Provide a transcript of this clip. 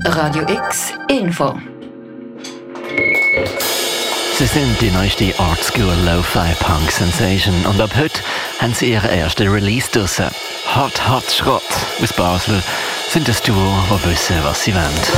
Radio X Info. Sie sind die neueste Art School Lo-Fi Punk Sensation und ab heute haben sie ihren ersten Release draussen. Hot Schrott aus Basel sind das Duo, die wissen, was sie wollen.